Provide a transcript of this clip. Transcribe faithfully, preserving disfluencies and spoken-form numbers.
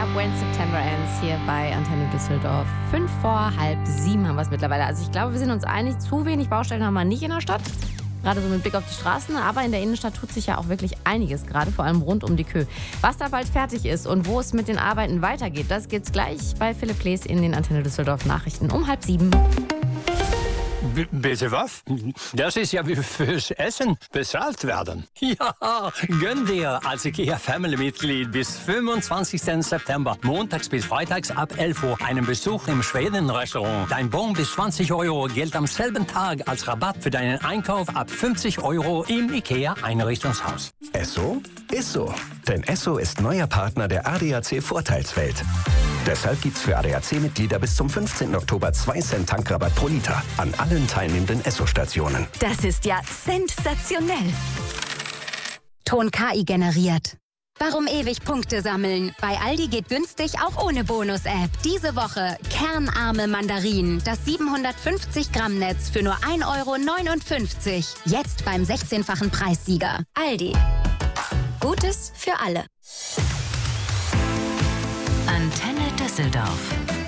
ab When September Ends hier bei Antenne Düsseldorf. Fünf vor halb sieben haben wir es mittlerweile. Also ich glaube, wir sind uns einig, zu wenig Baustellen haben wir nicht in der Stadt. Gerade so mit Blick auf die Straßen. Aber in der Innenstadt tut sich ja auch wirklich einiges, gerade vor allem rund um die Kö. Was da bald fertig ist und wo es mit den Arbeiten weitergeht, das gibt's gleich bei Philipp Klees in den Antenne Düsseldorf Nachrichten um halb sieben. B- bitte was? Das ist ja wie fürs Essen bezahlt werden. Ja, gönn dir als IKEA-Family-Mitglied bis fünfundzwanzigsten September, montags bis freitags ab elf Uhr, einen Besuch im Schweden-Restaurant. Dein Bon bis zwanzig Euro gilt am selben Tag als Rabatt für deinen Einkauf ab fünfzig Euro im IKEA-Einrichtungshaus. Esso ist so. Denn Esso ist neuer Partner der A D A C-Vorteilswelt. Deshalb gibt's für A D A C-Mitglieder bis zum fünfzehnten Oktober zwei Cent Tankrabatt pro Liter an allen teilnehmenden Esso-Stationen. Das ist ja sensationell. Ton K I generiert. Warum ewig Punkte sammeln? Bei Aldi geht günstig auch ohne Bonus-App. Diese Woche kernarme Mandarinen. Das siebenhundertfünfzig Gramm Netz für nur ein Euro neunundfünfzig. Jetzt beim sechzehnfachen Preissieger. Aldi. Gutes für alle. Antenne Düsseldorf.